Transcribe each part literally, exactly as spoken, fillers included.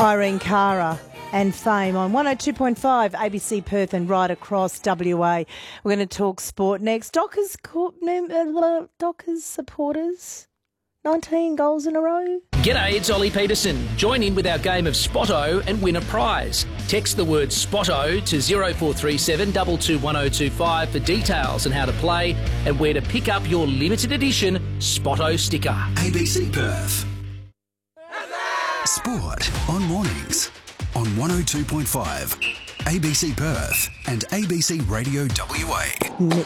Irene Cara and Fame on one oh two point five A B C Perth and right across W A. We're going to talk sport next. Dockers, Dockers supporters, nineteen goals in a row. G'day, it's Ollie Peterson. Join in with our game of Spotto and win a prize. Text the word Spotto to zero four three seven two two one oh two five for details on how to play and where to pick up your limited edition Spotto sticker. A B C Perth. Sport on mornings on one oh two point five A B C Perth and A B C Radio W A. Mitch.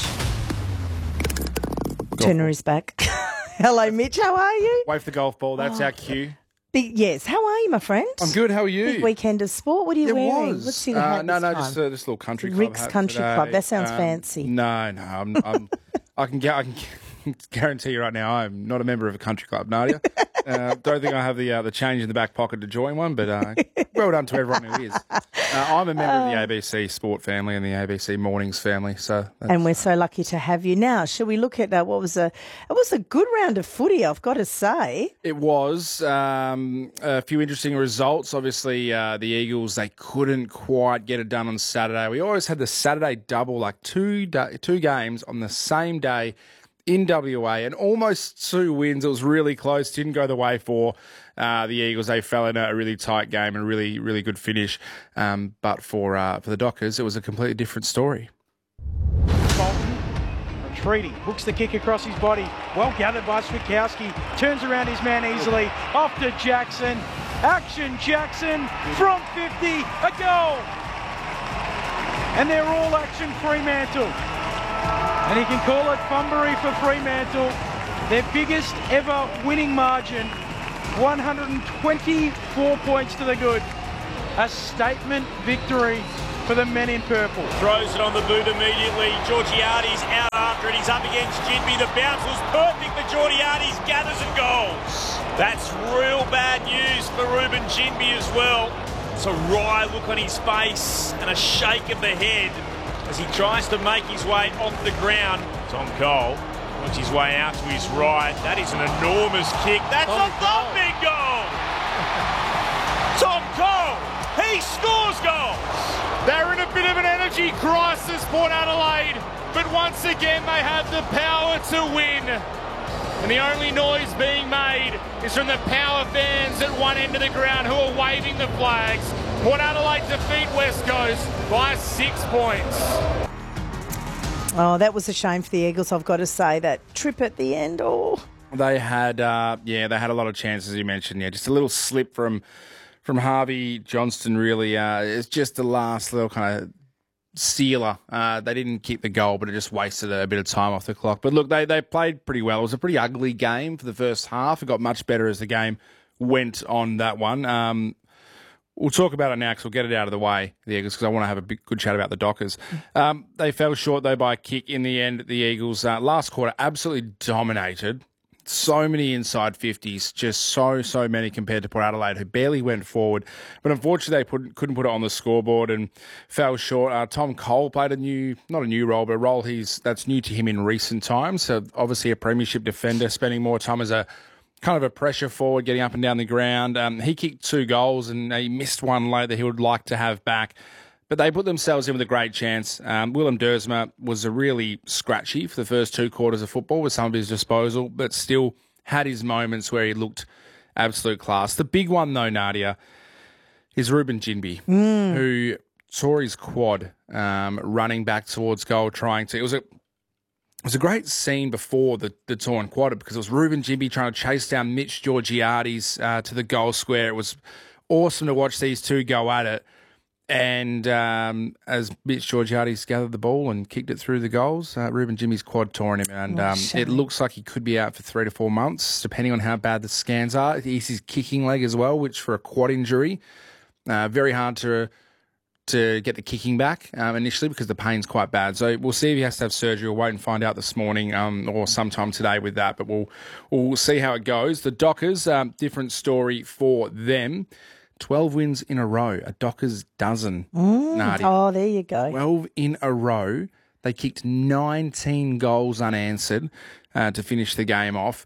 Turner is back. Hello, Mitch. How are you? Wave the golf ball. That's Oh. our cue. Big, yes. How are you, my friend? I'm good. How are you? Big weekend of sport. What are you It wearing? was. What's your Uh, hat no, this no, time? just a just a little country club. Rick's hat Country today. Club. That sounds Um, fancy. No, no. I'm, I'm, I can gu- I can guarantee you right now, I'm not a member of a country club, Nadia. Uh, don't think I have the uh, the change in the back pocket to join one, but uh, well done to everyone who is. Uh, I'm a member of the A B C Sport family and the A B C Mornings family, so that's... And we're so lucky to have you now. Shall we look at uh, what was a it was a good round of footy, I've got to say. It was um, a few interesting results. Obviously, uh, the Eagles, they couldn't quite get it done on Saturday. We always had the Saturday double, like two da- two games on the same day in W A, and almost two wins. It was really close. Didn't go the way for uh, the Eagles. They fell in a really tight game and really, really good finish. Um, but for uh, for the Dockers, it was a completely different story. Bolton retreating, hooks the kick across his body. Well gathered by Switkowski. Turns around his man easily. Off to Jackson. Action Jackson from fifty. A goal. And they're all action Fremantle. And he can call it Funbury for Fremantle. Their biggest ever winning margin. one hundred twenty-four points to the good. A statement victory for the men in purple. Throws it on the boot immediately. Georgiades out after it. He's up against Jinby. The bounce was perfect for Georgiades. Gathers and goals. That's real bad news for Ruben Jinby as well. It's a wry look on his face and a shake of the head as he tries to make his way off the ground. Tom Cole wants his way out to his right. That is an enormous kick. That's a thumping goal! Tom Cole, he scores goals! They're in a bit of an energy crisis, Port Adelaide, but once again they have the power to win. And the only noise being made is from the Power fans at one end of the ground who are waving the flags. Port Adelaide defeat West Coast by six points. Oh, that was a shame for the Eagles, I've got to say. That trip at the end, oh. They had, uh, yeah, they had a lot of chances, you mentioned. Yeah, just a little slip from from Harvey Johnston, really. Uh, it's just the last little kind of sealer. Uh, they didn't keep the goal, but it just wasted a bit of time off the clock. But look, they, they played pretty well. It was a pretty ugly game for the first half. It got much better as the game went on that one. Um, we'll talk about it now because we'll get it out of the way, the Eagles, because I want to have a big, good chat about the Dockers. Um, they fell short, though, by a kick in the end. The Eagles, uh, last quarter, absolutely dominated. So many inside fifties, just so, so many compared to Port Adelaide, who barely went forward. But unfortunately, they put, couldn't put it on the scoreboard and fell short. Uh, Tom Cole played a new, not a new role, but a role he's that's new to him in recent times. So obviously a premiership defender, spending more time as a kind of a pressure forward, getting up and down the ground. Um, he kicked two goals and he missed one late that he would like to have back. But they put themselves in with a great chance. Um, Willem Dersma was a really scratchy for the first two quarters of football with some of his disposal, but still had his moments where he looked absolute class. The big one, though, Nadia, is Ruben Jinby, mm. who tore his quad um, running back towards goal, trying to... It was a It was a great scene before the, the torn quad because it was Ruben Jinby trying to chase down Mitch Georgiades uh, to the goal square. It was awesome to watch these two go at it. And um, as Mitch Georgiades gathered the ball and kicked it through the goals, uh, Ruben Jinby's quad tore him. And um, it looks like he could be out for three to four months, depending on how bad the scans are. He's his kicking leg as well, which for a quad injury, uh, very hard to... to get the kicking back um, initially because the pain's quite bad. So we'll see if he has to have surgery. We'll wait and find out this morning um, or sometime today with that, but we'll we'll see how it goes. The Dockers, um, different story for them. twelve wins in a row, a Dockers dozen. Mm. Oh, there you go. twelve in a row. They kicked nineteen goals unanswered uh, to finish the game off.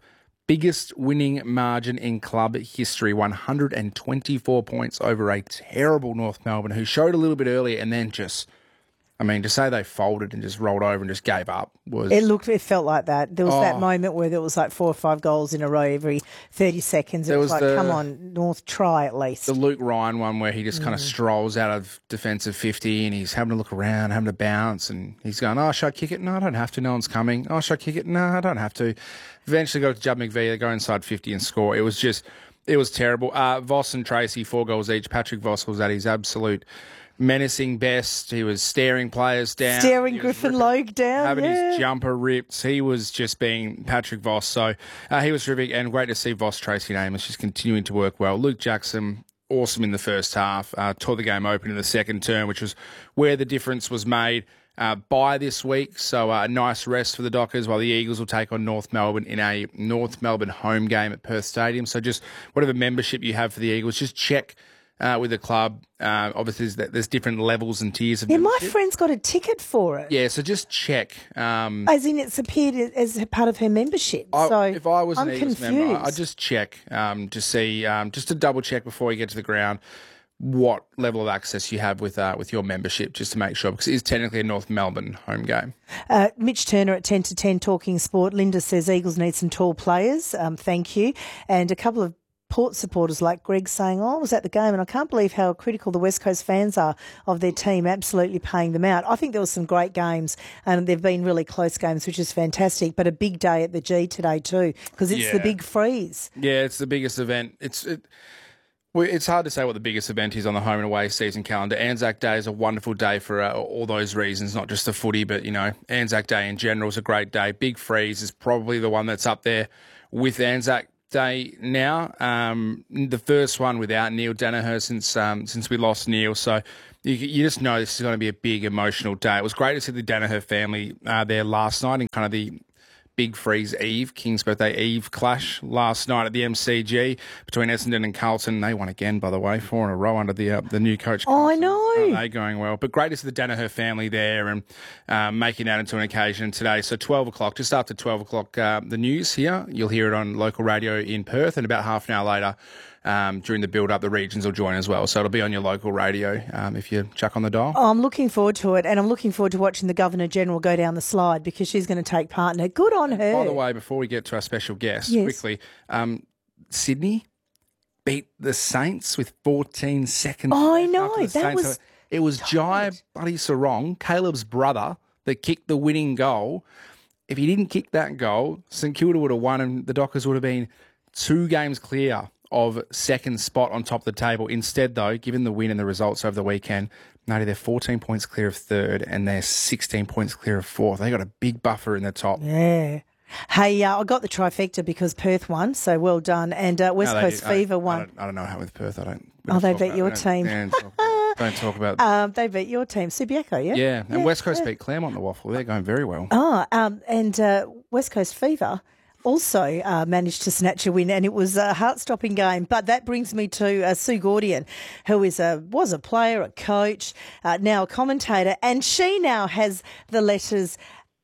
biggest winning margin in club history, one hundred twenty-four points over a terrible North Melbourne who showed a little bit earlier and then just, I mean, to say they folded and just rolled over and just gave up was... It looked, it felt like that. There was Oh. that moment where there was like four or five goals in a row every thirty seconds. It There was, was like, the- come on, North, try at least. The Luke Ryan one where he just Mm. kind of strolls out of defensive fifty and he's having to look around, having to bounce, and he's going, oh, should I kick it? No, I don't have to. No one's coming. Oh, should I kick it? No, I don't have to. Eventually go to Judd McVie, they go inside fifty and score. It was just, it was terrible. Uh, Voss and Tracy, four goals each. Patrick Voss was at his absolute menacing best. He was staring players down. Staring He was Griffin ripping- Logue down, Having yeah. his jumper ripped. He was just being Patrick Voss. So uh, he was terrific, and great to see Voss, Tracy and Amos just continuing to work well. Luke Jackson, awesome in the first half. Uh, tore the game open in the second term, which was where the difference was made. Uh, bye this week, so uh, a nice rest for the Dockers while the Eagles will take on North Melbourne in a North Melbourne home game at Perth Stadium. So just whatever membership you have for the Eagles, just check uh, with the club. Uh, obviously, there's, there's different levels and tiers of Yeah, my membership. friend's got a ticket for it. Yeah, so just check. Um, As in, it's appeared as a part of her membership. I, so if I was I'm an Eagles confused. member, I- I'd just check um, to see, um, just to double check before you get to the ground, what level of access you have with uh, with your membership, just to make sure, because it is technically a North Melbourne home game. Uh, Mitch Turner at ten to ten talking sport. Linda says Eagles need some tall players. Um, thank you. And a couple of Port supporters like Greg saying, oh, I was at the game and I can't believe how critical the West Coast fans are of their team, absolutely paying them out. I think there were some great games and they've been really close games, which is fantastic, but a big day at the G today too, because it's the Yeah. big freeze. Yeah, it's the biggest event. It's it, well, it's hard to say what the biggest event is on the home and away season calendar. Anzac Day is a wonderful day for uh, all those reasons, not just the footy, but, you know, Anzac Day in general is a great day. Big Freeze is probably the one that's up there with Anzac Day now. Um, the first one without Neil Danaher since um, since we lost Neil. So you, you just know this is going to be a big emotional day. It was great to see the Danaher family uh, there last night in kind of the Big Freeze Eve, King's Birthday Eve clash last night at the M C G between Essendon and Carlton. They won again, by the way, four in a row under the uh, the new coach. Oh, I Carlton. know. Aren't they going well? But great to see the Danaher family there and um, making that into an occasion today. So twelve o'clock, just after twelve o'clock, uh, the news here. You'll hear it on local radio in Perth, and about half an hour later, um, during the build-up, the regions will join as well. So it'll be on your local radio um, if you chuck on the dial. Oh, I'm looking forward to it, and I'm looking forward to watching the Governor-General go down the slide because she's going to take part in it. Good on her. By the way, before we get to our special guest, Yes. quickly, um, Sydney beat the Saints with fourteen seconds. Oh, I left know. after the That Saints- was It was Jai Buddy Sarong, Caleb's brother, that kicked the winning goal. If he didn't kick that goal, St Kilda would have won and the Dockers would have been two games clear of second spot on top of the table. Instead, though, given the win and the results over the weekend, Natty, they're fourteen points clear of third and they're sixteen points clear of fourth. They got a big buffer in the top. Yeah. Hey, uh, I got the trifecta because Perth won, so well done. And uh, West No, they Coast did. I- Fever I won. don't, I don't know how with Perth. I don't. we Oh, don't they talk beat about- your we don't- team. yeah, don't, talk about, don't talk about. Um, they beat your team, Subiaco, yeah? yeah, and yeah, West Coast yeah. beat Claremont the Waffle. They're going very well. Oh, um, and uh, West Coast Fever also uh, managed to snatch a win, and it was a heart-stopping game. But that brings me to uh, Sue Gordian, who is a was a player, a coach, uh, now a commentator, and she now has the letters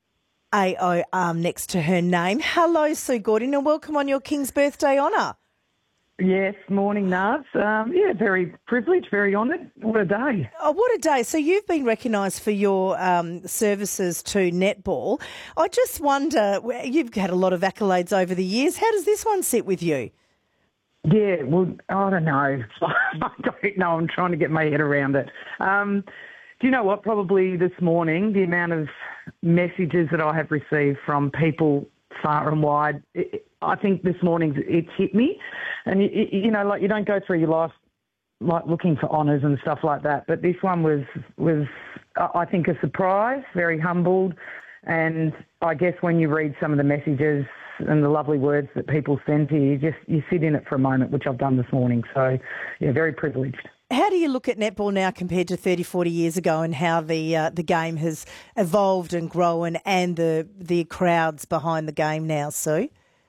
A O R next to her name. Hello, Sue Gordian, and welcome on your King's Birthday honour. Yes, morning, Nars. Um, yeah, very privileged, very honoured. What a day. Oh, what a day. So you've been recognised for your um, services to netball. I just wonder, you've had a lot of accolades over the years. How does this one sit with you? Yeah, well, I don't know. I don't know. I'm trying to get my head around it. Um, do you know what? Probably this morning, the amount of messages that I have received from people far and wide, it, I think this morning it's hit me. And, you, you know, like you don't go through your life like looking for honours and stuff like that. But this one was, was I think, a surprise, very humbled. And I guess when you read some of the messages and the lovely words that people send to you, you just you sit in it for a moment, which I've done this morning. So, yeah, very privileged. How do you look at netball now compared to thirty, forty years ago, and how the uh, the game has evolved and grown, and the the crowds behind the game now, Sue?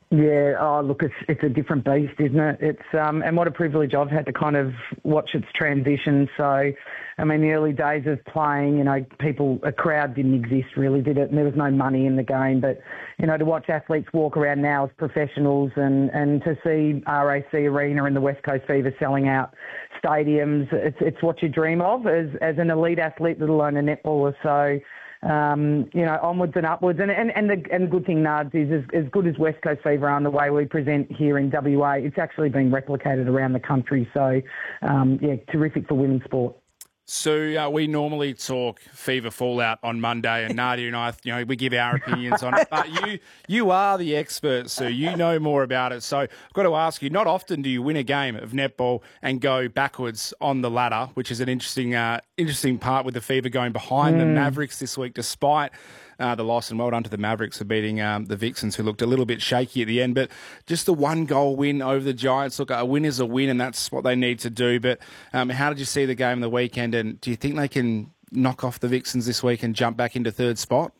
Yeah, oh look, it's it's a different beast, isn't it? It's um, and what a privilege I've had to kind of watch its transition. So, I mean, the early days of playing, you know, people, a crowd didn't exist really, did it? And there was no money in the game. But, you know, to watch athletes walk around now as professionals and, and to see R A C Arena and the West Coast Fever selling out stadiums, it's it's what you dream of as as an elite athlete, let alone a netballer. So. Um, you know, onwards and upwards. And and, and, the, and the good thing, Nards, is as, as good as West Coast Fever are and the way we present here in W A, it's actually being replicated around the country. So, um, yeah, terrific for women's sport. So uh, we normally talk Fever fallout on Monday, and Nadia and I, you know, we give our opinions on it. But you, you are the expert, Sue. You know more about it. So I've got to ask you: not often do you win a game of netball and go backwards on the ladder, which is an interesting, uh, interesting part with the Fever going behind mm. the Mavericks this week, despite. Uh, the loss, and well done to the Mavericks for beating um, the Vixens, who looked a little bit shaky at the end. But just the one goal win over the Giants. Look, a win is a win, and that's what they need to do. But um, how did you see the game on the weekend, and do you think they can knock off the Vixens this week and jump back into third spot?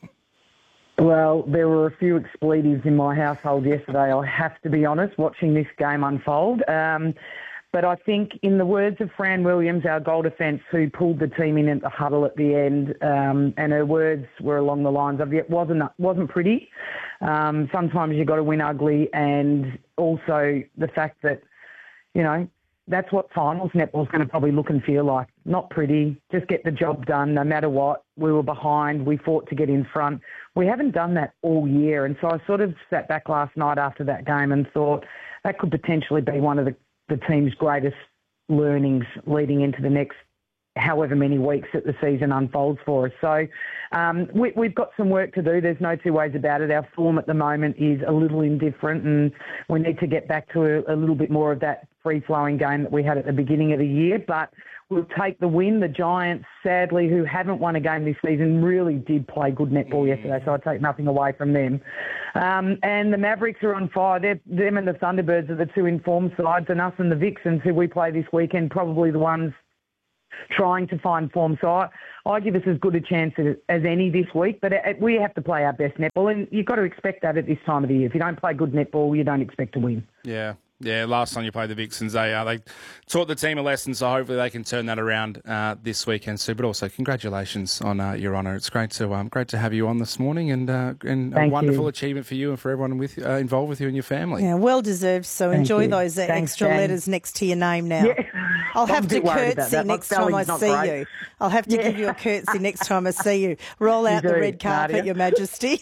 Well, there were a few expletives in my household yesterday, I have to be honest, watching this game unfold. Um, But I think, in the words of Fran Williams, our goal defence, who pulled the team in at the huddle at the end, um, and her words were along the lines of, it wasn't wasn't pretty. Um, sometimes you've got to win ugly, and also the fact that, you know, that's what finals netball's going to probably look and feel like. Not pretty, just get the job done no matter what. We were behind, we fought to get in front. We haven't done that all year, and so I sort of sat back last night after that game and thought that could potentially be one of the the team's greatest learnings leading into the next however many weeks that the season unfolds for us. So um, we, we've got some work to do. There's no two ways about it. Our form at the moment is a little indifferent, and we need to get back to a, a little bit more of that free-flowing game that we had at the beginning of the year. But we'll take the win. The Giants, sadly, who haven't won a game this season, really did play good netball yesterday, so I take nothing away from them. Um, and the Mavericks are on fire. They're, them and the Thunderbirds are the two informed sides, and us and the Vixens, who we play this weekend, probably the ones trying to find form. So I, I give us as good a chance as, as any this week, but it, we have to play our best netball, and you've got to expect that at this time of the year. If you don't play good netball, you don't expect to win. Yeah. Yeah, last time you played the Vixens, they uh, they taught the team a lesson, so hopefully they can turn that around uh, this weekend, Sue. But also, congratulations on uh, your honour. It's great to um, great to have you on this morning, and uh, and a wonderful you. achievement for you and for everyone with uh, involved with you and your family. Yeah, well deserved. So Thank enjoy you. those uh, Thanks, extra Dan. letters next to your name now. Yeah. I'll I'm have a to bit worried about curtsy that. My next time I spelling's see not great. you. I'll have to Yeah. give you a curtsy next time I see you. Roll out You the do, red carpet, Nadia. Your Majesty.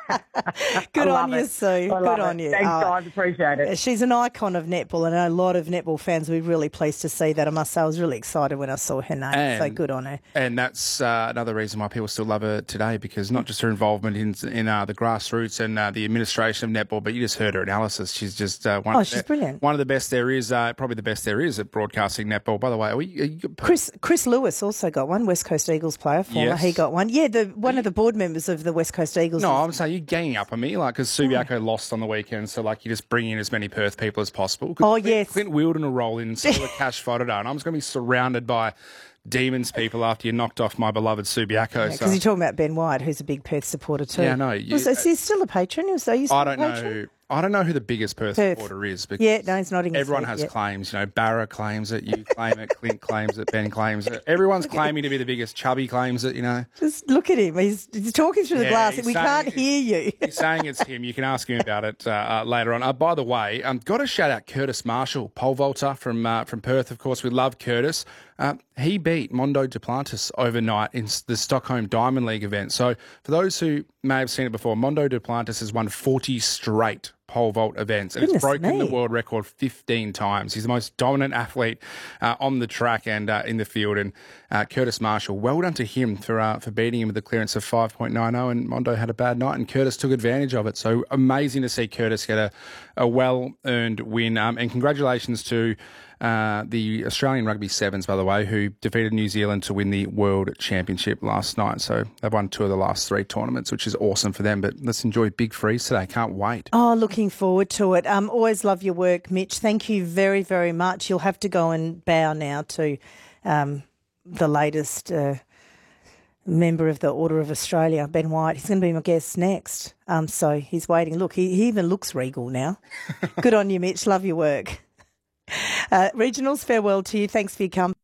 Good I on love you, it. Sue. I Good love on it. you. Thanks, Oh, guys. Appreciate it. she's an icon of netball, and a lot of netball fans will be really pleased to see that. I must say, I was really excited when I saw her name. And, so good on her. And that's uh, another reason why people still love her today, because not just her involvement in in uh, the grassroots and uh, the administration of netball, but you just heard her analysis. She's just uh, one, Oh, of she's the, brilliant. one of the best there is, uh, probably the best there is at broadcasting netball. By the way, are we, are you, Chris Chris Lewis also got one, West Coast Eagles player, former. Yes. He got one. Yeah, the one of the board members of the West Coast Eagles. No, is- I'm saying you're ganging up on me, like, because Subiaco lost on the weekend, so, like, you just bring in as many Perth people as possible. Oh, Clint, yes. Clint Wilden will roll in, so will Cash Fodder, and I'm just going to be surrounded by demons people after you knocked off my beloved Subiaco. Because so. you're talking about Ben White, who's a big Perth supporter too. Yeah, I know. You- Was, is he still a patron? Was he I don't a patron? know. I don't know who the biggest Perth, Perth. supporter is. Because Yeah, no, he's nodding his Everyone head, has yep. claims. You know, Barra claims it. You claim it. Clint claims it. Ben claims it. Everyone's claiming to be the biggest. Chubby claims it. You know. Just look at him. He's, he's talking through the Yeah, glass. he's We saying- can't hear you. He's saying it's him. You can ask him about it uh, uh, later on. Uh, by the way, um, got to shout out Curtis Marshall, pole vaulter from uh, from Perth. Of course, we love Curtis. Uh, he beat Mondo Duplantis overnight in the Stockholm Diamond League event. So, for those who may have seen it before, Mondo Duplantis has won forty straight pole vault events, and Goodness it's broken me. the world record fifteen times. He's the most dominant athlete uh, on the track and uh, in the field. And uh, Curtis Marshall, well done to him for uh, for beating him with a clearance of five point nine oh, and Mondo had a bad night, and Curtis took advantage of it. So amazing to see Curtis get a, a well-earned win. Um, and congratulations to uh, the Australian Rugby Sevens, by the way, who defeated New Zealand to win the World Championship last night. So they've won two of the last three tournaments, which is awesome for them. But let's enjoy Big Freeze today. Can't wait. Oh, looking forward to it. Um, always love your work, Mitch. Thank you very, very much. You'll have to go and bow now to um, the latest uh, member of the Order of Australia, Ben White. He's going to be my guest next. Um, so he's waiting. Look, he, he even looks regal now. Good on you, Mitch. Love your work. Uh, Regionals, farewell to you. Thanks for your company.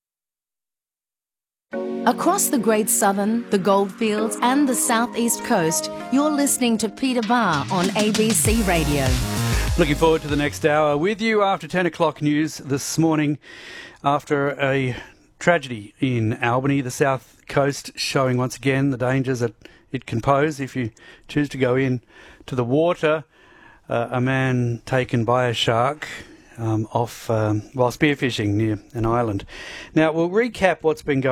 Across the Great Southern, the Goldfields and the Southeast Coast, you're listening to Peter Barr on A B C Radio. Looking forward to the next hour with you after ten o'clock news this morning. After a tragedy in Albany, the South Coast showing once again the dangers that it can pose if you choose to go in to the water. Uh, a man taken by a shark um, off um, while spearfishing near an island. Now, we'll recap what's been going